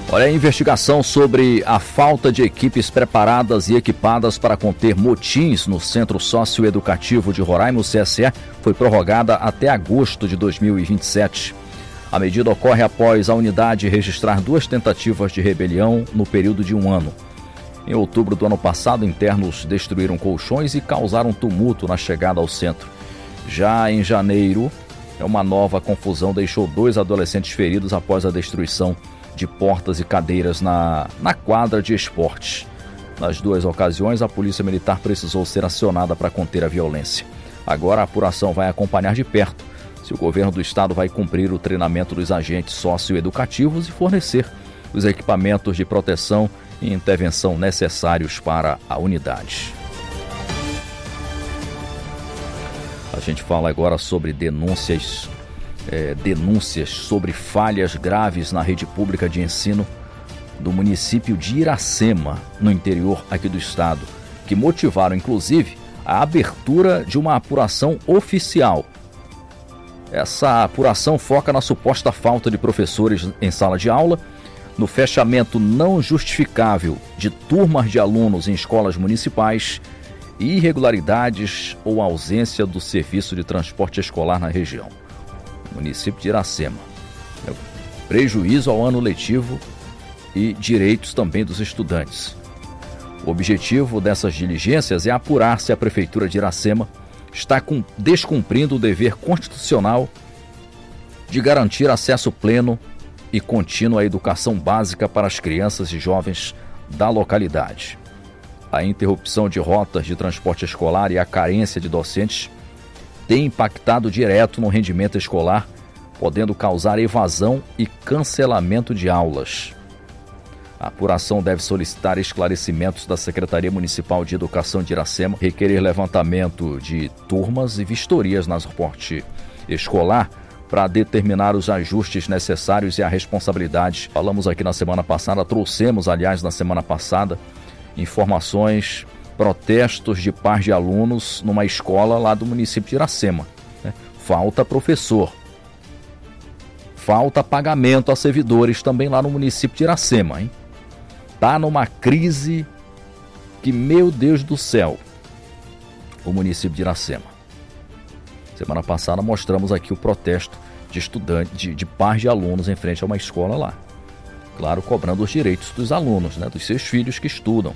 Olha, a investigação sobre a falta de equipes preparadas e equipadas para conter motins no Centro Socioeducativo de Roraima, o CSE, foi prorrogada até agosto de 2027. A medida ocorre após a unidade registrar 2 tentativas de rebelião no período de 1 ano. Em outubro do ano passado, internos destruíram colchões e causaram tumulto na chegada ao centro. Já em janeiro, uma nova confusão deixou 2 adolescentes feridos após a destruição de portas e cadeiras na quadra de esportes. Nas 2 ocasiões, a Polícia Militar precisou ser acionada para conter a violência. Agora a apuração vai acompanhar de perto se o governo do estado vai cumprir o treinamento dos agentes socioeducativos e fornecer os equipamentos de proteção e intervenção necessários para a unidade. A gente fala agora sobre denúncias sobre falhas graves na rede pública de ensino do município de Iracema, no interior aqui do estado, que motivaram, inclusive, a abertura de uma apuração oficial. Essa apuração foca na suposta falta de professores em sala de aula, no fechamento não justificável de turmas de alunos em escolas municipais e irregularidades ou ausência do serviço de transporte escolar na região. Município de Iracema. Prejuízo ao ano letivo e direitos também dos estudantes. O objetivo dessas diligências é apurar se a Prefeitura de Iracema está descumprindo o dever constitucional de garantir acesso pleno e contínuo à educação básica para as crianças e jovens da localidade. A interrupção de rotas de transporte escolar e a carência de docentes tem impactado direto no rendimento escolar, podendo causar evasão e cancelamento de aulas. A apuração deve solicitar esclarecimentos da Secretaria Municipal de Educação de Iracema, requerer levantamento de turmas e vistorias no transporte escolar para determinar os ajustes necessários e a responsabilidade. Falamos aqui na semana passada, trouxemos, aliás, na semana passada, informações, protestos de pais de alunos numa escola lá do município de Iracema. Falta professor. Falta pagamento a servidores também lá no município de Iracema, hein? Tá numa crise que, meu Deus do céu, o município de Iracema. Semana passada mostramos aqui o protesto de estudantes, de pais de alunos em frente a uma escola lá. Claro, cobrando os direitos dos alunos, dos seus filhos que estudam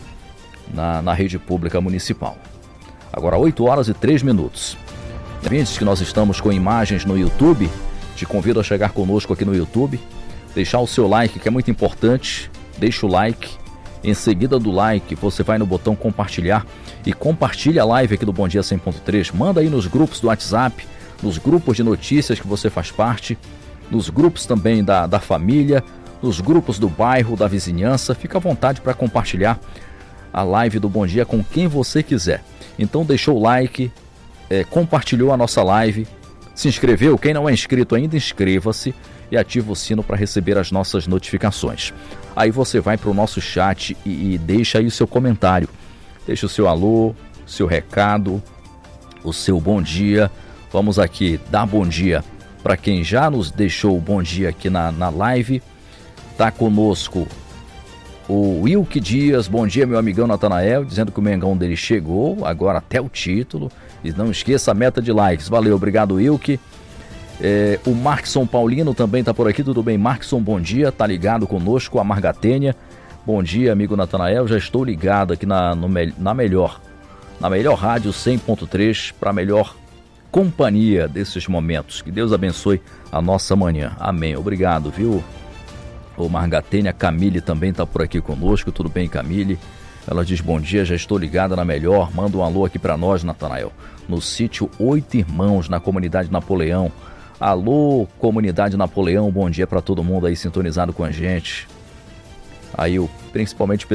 na rede pública municipal. Agora 8h03. Lembre-se que nós estamos com imagens no YouTube. Te convido a chegar conosco aqui no YouTube, deixar o seu like, que é muito importante. Deixa o like. Em seguida do like, você vai no botão compartilhar e compartilha a live aqui do Bom Dia 100.3. Manda aí nos grupos do WhatsApp, nos grupos de notícias que você faz parte, nos grupos também da família, nos grupos do bairro, da vizinhança. Fica à vontade para compartilhar a live do Bom Dia com quem você quiser. Então deixou o like, compartilhou a nossa live, se inscreveu. Quem não é inscrito ainda, inscreva-se e ativa o sino para receber as nossas notificações. Aí você vai para o nosso chat e deixa aí o seu comentário. Deixa o seu alô, seu recado, o seu bom dia. Vamos aqui dar bom dia para quem já nos deixou o bom dia aqui na live. Tá conosco o Wilke Dias. Bom dia, meu amigão Natanael, dizendo que o Mengão dele chegou, agora até o título. E não esqueça a meta de likes. Valeu, obrigado, Wilke. O Markson Paulino também está por aqui. Tudo bem, Markson? Bom dia, tá ligado conosco. A Margatênia, bom dia, amigo Natanael. Já estou ligado aqui na melhor rádio 100.3 para a melhor companhia desses momentos. Que Deus abençoe a nossa manhã. Amém. Obrigado, viu? O Margatênia. Camille também está por aqui conosco. Tudo bem, Camille? Ela diz bom dia, já estou ligada na melhor. Manda um alô aqui para nós, Natanael. No sítio 8 Irmãos, na comunidade Napoleão. Alô, comunidade Napoleão, bom dia para todo mundo aí sintonizado com a gente. Aí, principalmente